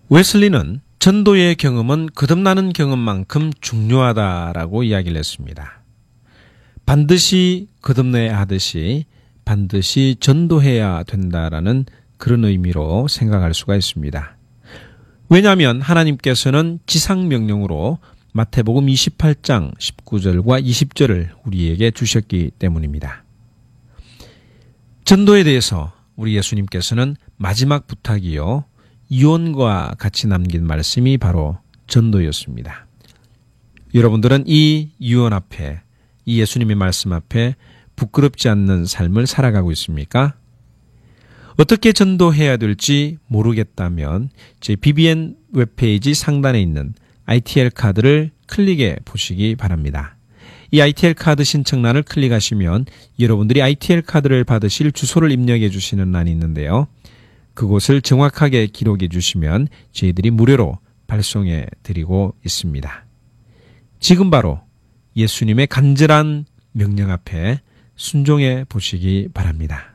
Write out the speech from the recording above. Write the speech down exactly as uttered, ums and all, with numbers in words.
웨슬리는 전도의 경험은 거듭나는 경험만큼 중요하다라고 이야기를 했습니다. 반드시 거듭내야 하듯이 반드시 전도해야 된다라는 그런 의미로 생각할 수가 있습니다. 왜냐하면 하나님께서는 지상명령으로 마태복음 이십팔 장 십구 절과 이십 절을 우리에게 주셨기 때문입니다. 전도에 대해서 우리 예수님께서는 마지막 부탁이요, 유언과 같이 남긴 말씀이 바로 전도였습니다. 여러분들은 이 유언 앞에, 이 예수님의 말씀 앞에 부끄럽지 않는 삶을 살아가고 있습니까? 어떻게 전도해야 될지 모르겠다면 제 비비엔 웹페이지 상단에 있는 아이티엘 카드를 클릭해 보시기 바랍니다. 이 아이티엘 카드 신청란을 클릭하시면 여러분들이 아이티엘 카드를 받으실 주소를 입력해 주시는欄이 있는데요. 그곳을 정확하게 기록해 주시면 저희들이 무료로 발송해 드리고 있습니다. 지금 바로 예수님의 간절한 명령 앞에 순종해 보시기 바랍니다.